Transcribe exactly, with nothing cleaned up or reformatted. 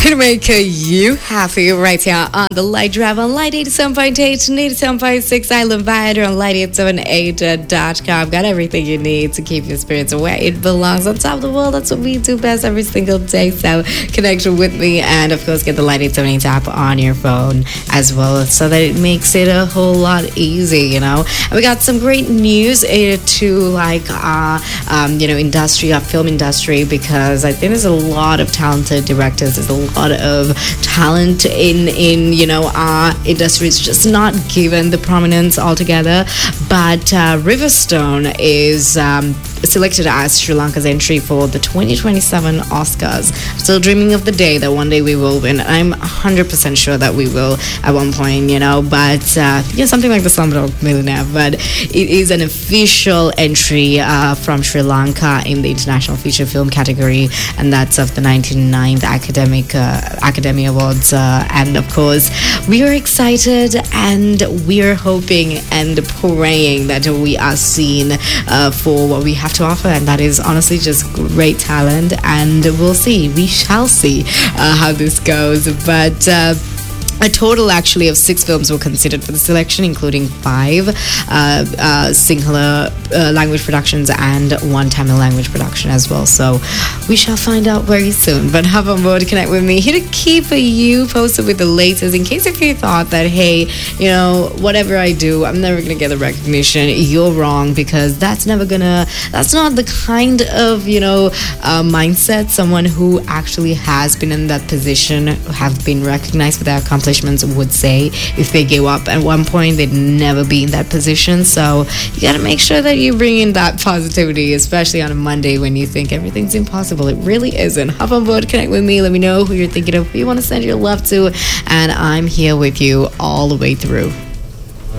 to make you happy right here on the Light Drive on Light eighty-seven point eight and eighty-seven point six Island Viator on light eight seven eight dot com. Got everything you need to keep your spirits where it belongs on top of the world. That's what we do best every single day. So connect with me and, of course, get the Light eight seven eight app on your phone as well so that it makes it a whole lot easy, you know. And we got some great news uh, to, like, uh, um, you know, industry, uh, film industry, because I think there's a lot of talented directors. There's a lot of talent in, in you know, our industry. It's just not given the prominence altogether. But uh, Riverstone is um, selected as Sri Lanka's entry for the twenty twenty-seven Oscars. Still dreaming of the day that one day we will win. I'm one hundred percent sure that we will at one point, you know. But uh, yeah, something like the Slumdog Millionaire. But it is an official entry uh, from Sri Lanka in the International Feature Film category, and that's of the ninety-ninth Academic uh, Academy Awards. Uh, and of course, we are excited and we are hoping and praying that we are seen uh, for what we have to offer, and that is honestly just great talent. And we'll see, we shall see uh, how this goes. But uh, a total, actually, of six films were considered for the selection, including five uh, uh, Sinhala uh, language productions and one Tamil language production as well. So we shall find out very soon. But hop on board to connect with me, here to keep you posted with the latest. In case if you thought that, hey, you know, whatever I do, I'm never going to get the recognition, you're wrong, because that's never going to, that's not the kind of, you know, uh, mindset someone who actually has been in that position, have been recognized for their accomplishments, would say. If they gave up at one point, they'd never be in that position. So you got to make sure that you bring in that positivity, especially on a Monday when you think everything's impossible. It really isn't. Hop on board, connect with me, let me know who you're thinking of, who you want to send your love to, and I'm here with you all the way through.